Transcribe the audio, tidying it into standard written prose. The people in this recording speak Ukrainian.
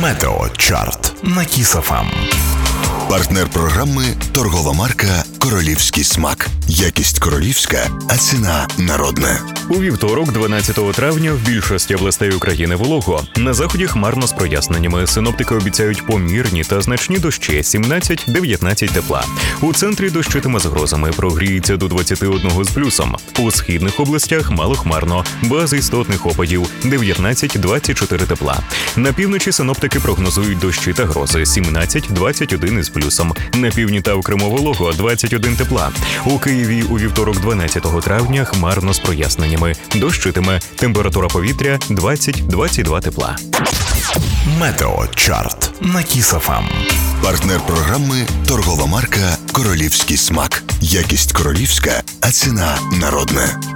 Метеочарт на Кіс ФМ. Партнер програми – торгова марка «Королівський смак». Якість королівська, а ціна народна. У вівторок, 12 травня, в більшості областей України волого. На заході хмарно з проясненнями. Синоптики обіцяють помірні та значні дощі – 17-19 тепла. У центрі дощитиме з грозами, прогріється до 21 з плюсом. У східних областях малохмарно, без істотних опадів – 19-24 тепла. На півночі синоптики прогнозують дощі та грози – 17-21 із плюсом. На півдні та в Криму волого – 21 тепла. У Києві у вівторок, 12 травня, хмарно з проясненнями. Дощитиме, температура повітря – 20-22 тепла. Метеочарт на Кіс ФМ. Партнер програми – торгова марка «Королівський смак». Якість королівська, а ціна народна.